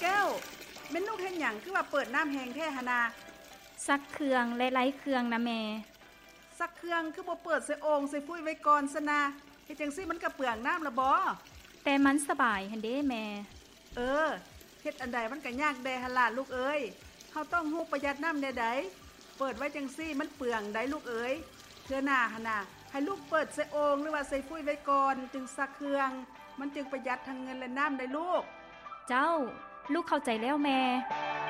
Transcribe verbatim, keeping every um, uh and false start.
แก้วแม่นลูกเฮ็ดหยังคือว่าเปิดน้ำแห้งแท้หนนาซักเครื่องและไร้เครื่องนะแม่ซักเครื่องคือบ่เปิดใส่โอ่งใส่ฟุ้ยไว้ก่อนซะนะเฮ็ดจังซี่มันก็เปลืองน้ำละบ่แต่มันสบายหั่นเด้แม่เออเฮ็ดอันใดมันก็ยากแดหั่นล่ะลูกเอ้ยเฮาต้องรู้ประหยัดน้ำแน่ใดเปิดไว้จังซี่มันเปลืองได้ลูกเอ้ยเทื่อหน้าหั่นน่ะให้ลูกเปิดใส่โอ่งหรือว่าใส่ฟุ้ยไว้ก่อนจึงซักเครื่องมันจึงประหยัดทั้งเงินและน้ำได้ลูกเจ้าลูกเข้าใจแล้วแม่